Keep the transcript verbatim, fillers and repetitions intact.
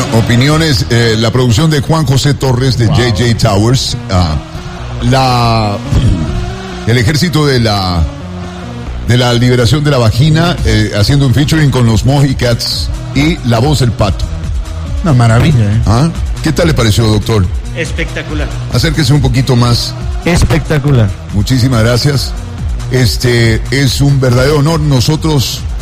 Opiniones, eh, la producción de Juan José Torres de wow. J J Towers, uh, la el ejército de la de la liberación de la vagina, eh, haciendo un featuring con los Mohicats y La Voz del Pato. Una maravilla, ¿eh? ¿Ah? ¿Qué tal le pareció, doctor? Espectacular. Acérquese un poquito más. Espectacular. Muchísimas gracias. Este es un verdadero honor. Nosotros